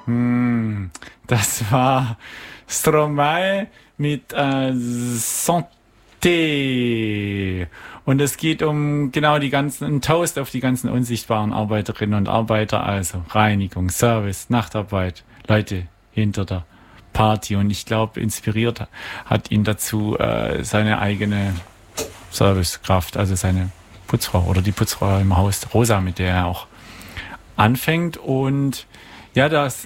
Das war Stromae mit Santé. Und es geht um genau ein Toast auf die ganzen unsichtbaren Arbeiterinnen und Arbeiter, also Reinigung, Service, Nachtarbeit, Leute hinter der Party. Und ich glaube, inspiriert hat ihn dazu seine eigene Servicekraft, also seine Putzfrau oder die Putzfrau im Haus, Rosa, mit der er auch anfängt. Und ja, das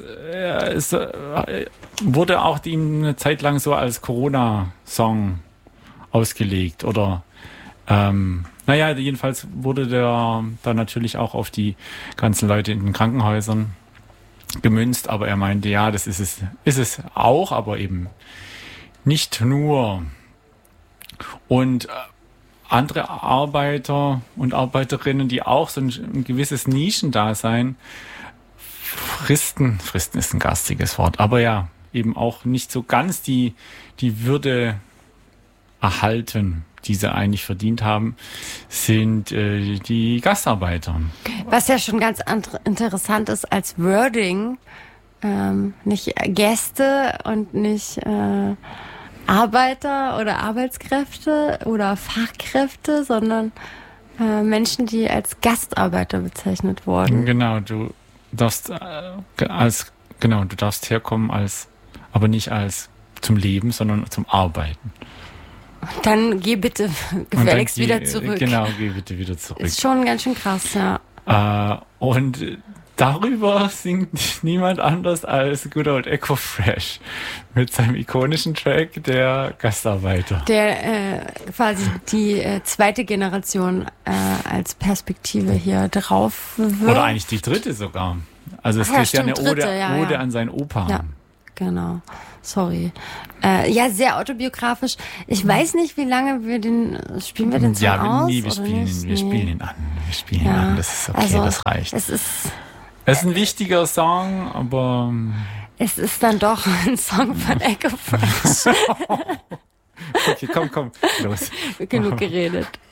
wurde auch ihm eine Zeit lang so als Corona-Song ausgelegt. Oder jedenfalls wurde der dann natürlich auch auf die ganzen Leute in den Krankenhäusern gemünzt. Aber er meinte, ja, das ist es auch, aber eben nicht nur. Und andere Arbeiter und Arbeiterinnen, die auch so ein gewisses Nischendasein fristen ist ein garstiges Wort, aber ja, eben auch nicht so ganz die Würde erhalten, die sie eigentlich verdient haben, sind die Gastarbeiter. Was ja schon ganz interessant ist als Wording, nicht Gäste und nicht Arbeiter oder Arbeitskräfte oder Fachkräfte, sondern Menschen, die als Gastarbeiter bezeichnet wurden. Genau, du darfst herkommen aber nicht als zum Leben, sondern zum Arbeiten. Dann geh bitte gefälligst wieder zurück. Genau, geh bitte wieder zurück. Ist schon ganz schön krass, ja. Und darüber singt niemand anders als Good Old Echo Fresh mit seinem ikonischen Track Der Gastarbeiter. Der quasi die zweite Generation als Perspektive hier drauf wirft. Oder eigentlich die dritte sogar. Also es ist ja eine Ode an seinen Opa. Ja, genau. Sorry. Ja, sehr autobiografisch. Ich weiß nicht, wie lange spielen wir den Song aus? Wir spielen ihn an. Wir spielen ihn an. Das ist okay, also, das reicht. Es ist ein wichtiger Song, aber es ist dann doch ein Song von Echo Fresh. Okay, komm, los. Genug geredet.